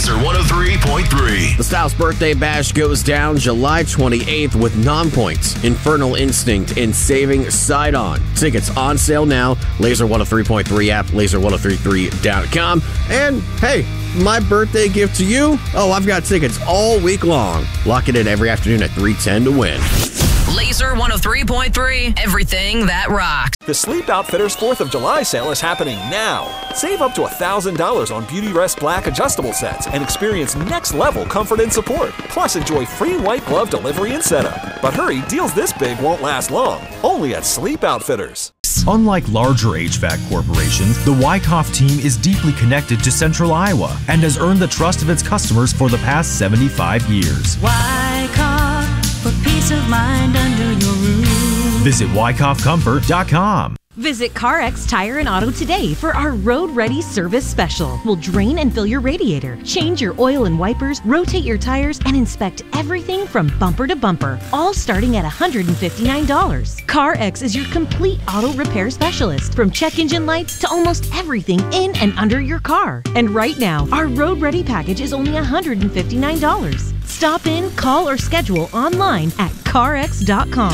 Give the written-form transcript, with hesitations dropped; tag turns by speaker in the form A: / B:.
A: Laser 103.3.
B: The Styles Birthday Bash goes down July 28th with Nonpoints, Infernal Instinct, and Saving Sidon. Tickets on sale now. Laser 103.3 app, laser1033.com. And hey, my birthday gift to you? Oh, I've got tickets all week long. Lock it in every afternoon at 3:10 to win.
C: Laser 103.3, everything that rocks.
D: The Sleep Outfitters 4th of July sale is happening now. Save up to $1,000 on Beautyrest Black adjustable sets and experience next-level comfort and support. Plus, enjoy free white glove delivery and setup. But hurry, deals this big won't last long. Only at Sleep Outfitters.
E: Unlike larger HVAC corporations, the Wyckoff team is deeply connected to Central Iowa and has earned the trust of its customers for the past 75 years.
F: Wyckoff, for peace of mind under your roof.
E: Visit wyckoffcomfort.com.
G: Visit CarX Tire and Auto today for our Road Ready Service Special. We'll drain and fill your radiator, change your oil and wipers, rotate your tires, and inspect everything from bumper to bumper, all starting at $159. CarX is your complete auto repair specialist, from check engine lights to almost everything in and under your car. And right now, our Road Ready package is only $159. Stop in, call, or schedule online at CarX.com.